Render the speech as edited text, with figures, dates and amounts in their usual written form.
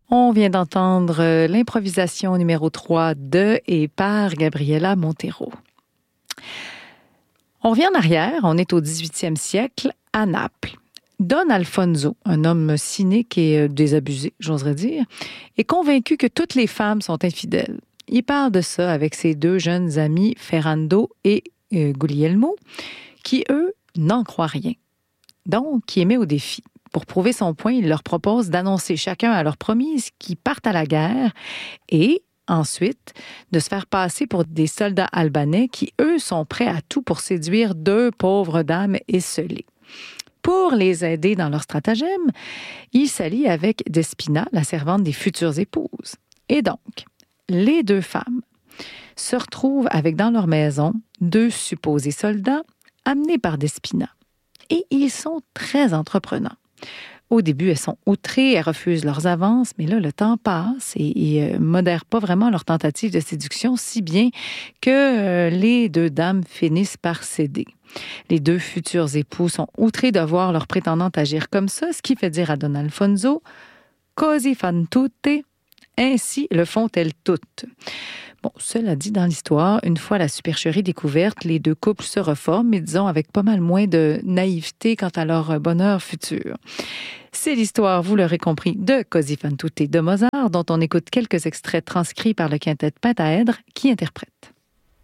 On vient d'entendre l'improvisation numéro 3 de et par Gabriela Montero. On revient en arrière, on est au 18e siècle, à Naples. Don Alfonso, un homme cynique et désabusé, j'oserais dire, est convaincu que toutes les femmes sont infidèles. Il parle de ça avec ses deux jeunes amis, Ferrando et Guglielmo, qui, eux, n'en croient rien. Donc, il met au défi. Pour prouver son point, il leur propose d'annoncer chacun à leur promise qu'ils partent à la guerre et, ensuite, de se faire passer pour des soldats albanais qui, eux, sont prêts à tout pour séduire deux pauvres dames esseulées. Pour les aider dans leur stratagème, il s'allie avec Despina, la servante des futures épouses. Et donc, les deux femmes se retrouvent avec dans leur maison deux supposés soldats amenés par Despina. Et ils sont très entreprenants. Au début, elles sont outrées, elles refusent leurs avances, mais là, le temps passe et ils ne modèrent pas vraiment leur tentative de séduction, si bien que les deux dames finissent par céder. Les deux futurs époux sont outrés de voir leur prétendante agir comme ça, ce qui fait dire à Don Alfonso « Così fan tutte », ainsi le font-elles toutes. Bon, cela dit, dans l'histoire, une fois la supercherie découverte, les deux couples se reforment, mais disons avec pas mal moins de naïveté quant à leur bonheur futur. C'est l'histoire, vous l'aurez compris, de Così fan tutte de Mozart, dont on écoute quelques extraits transcrits par le quintet Pentaèdre qui interprète.